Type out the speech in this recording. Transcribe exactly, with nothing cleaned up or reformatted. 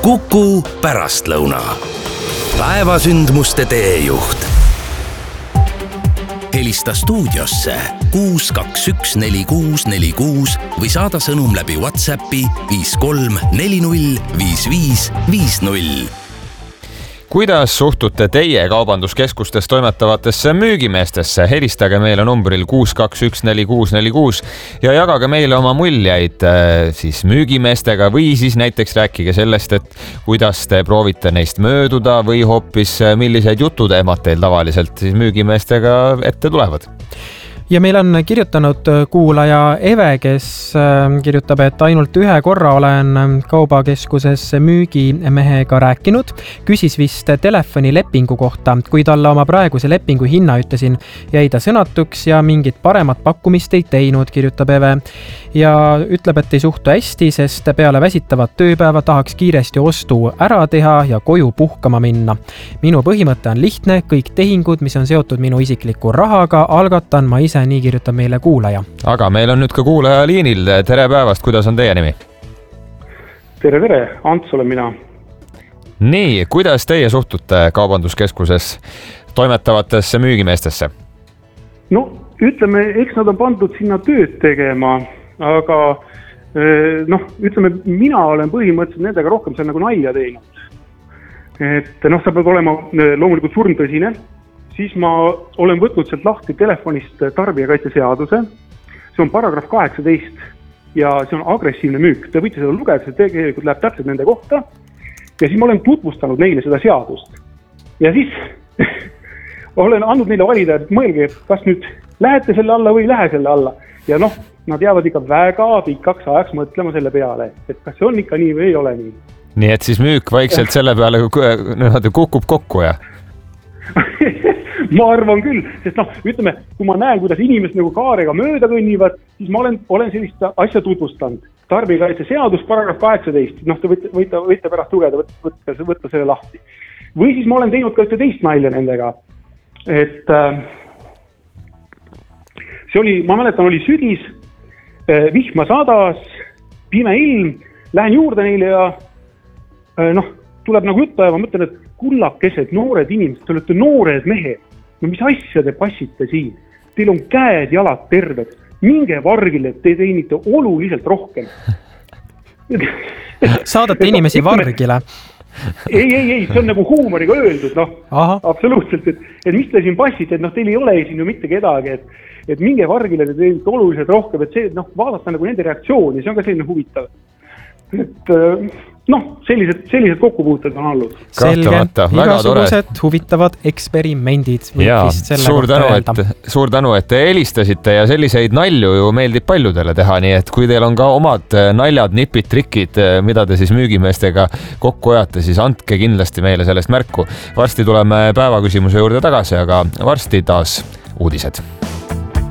Kuku pärastlõuna. Päevasündmuste teejuht. Helista stuudiosse kuus kaks üks neli kuus neli kuus või saada sõnum läbi WhatsAppi viis kolm neli null viis viis viis null. Kuidas suhtute teie kaubanduskeskustes toimetavatesse müügimeestesse? Helistage meile numbril kuus kaks üks neli kuus neli kuus ja jagage meile oma muljeid siis müügimeestega või siis näiteks rääkige sellest, et kuidas te proovite neist mööduda või hoopis millised jututeemad teil tavaliselt siis müügimeestega ette tulevad. Ja meil on kirjutanud kuulaja Eve, kes kirjutab, et ainult ühe korra olen kaubakeskuses müügimehega rääkinud. Küsis vist telefonilepingu kohta. Kui talle oma praeguse lepingu hinna ütlesin, jäi ta sõnatuks ja mingit paremat pakkumist ei teinud, kirjutab Eve. Ja ütleb, et ei suhtu hästi, sest peale väsitavat tööpäeva tahaks kiiresti ostu ära teha ja koju puhkama minna. Minu põhimõte on lihtne, kõik tehingud, mis on seotud minu isikliku rahaga, algatan ma ise, nii kirjutab meile kuulaja. Aga meil on nüüd ka kuulaja liinil. Tere päevast, kuidas on teie nimi? Tere, tere, Ants olen mina. Nii, kuidas teie suhtute kaubanduskeskuses toimetavatesse müügimeestesse? No, ütleme, eks nad on pandud sinna tööd tegema, aga noh, ütleme, mina olen põhimõtteliselt nendega rohkem seal nagu nalja teinud. Et noh, sa pead olema loomulikult surmtõsine. Siis ma olen võtnud sealt lahti telefonist tarbijakaitseseaduse. See on paragrahv kaheksateist ja see on agressiivne müük. Te võite seda lugeda, see tegelikult läheb täpselt nende kohta. Ja siis ma olen tutvustanud neile seda seadust. Ja siis olen andnud neile valida, et mõelge, kas nüüd lähete selle alla või ei lähe selle alla. Ja noh, nad jäävad ikka väga pikaks ajaks mõtlema selle peale, et kas see on ikka nii või ei ole nii. Nii et siis müük vaikselt selle peale kukub kokku ja? Ma arvan küll, sest noh, ütleme, kui ma näen, kuidas inimesed nagu kaarega mööda kõnnivad, siis ma olen, olen sellist asja tutvustanud. Tarbijakaitse seadus, paragrahv kaheksateist, noh, te võite, võite, võite pärast lugeda, võtta, võtta selle lahti. Või siis ma olen teinud ka ühte teist nalja nendega, et äh, see oli, ma mäletan, oli sügis, äh, vihma sadas, pime ilm, lähen juurde neile ja äh, noh, tuleb nagu juttu ja ma mõtlen, et kullakesed, noored inimesed, te olete noored mehed. No mis asja te passite siin? Teil on käed, jalad terved. Minge vargile, te teenite oluliselt rohkem. Saadate inimesi vargile? Ei, ei, ei, see on nagu huumoriga öeldud, noh, Aha. absoluutselt, et, et mis te siin passite, et noh, teil ei ole siin ju mitte kedagi, et, et minge vargile, te teenite oluliselt rohkem, et see, noh, vaadata nagu nende reaktsiooni, see on ka selline huvitav. Et noh, sellised, sellised kokkupuuted on olnud. Selge, igasugused huvitavad eksperimendid. Ja, suur tänu, et, suur tänu, et te helistasite ja selliseid nalju ju meeldib paljudele teha, nii et kui teil on ka omad naljad, nipid, trikid, mida te siis müügimeestega kokku ajate, siis andke kindlasti meile sellest märku. Varsti tuleme päevaküsimuse juurde tagasi, aga varsti taas uudised.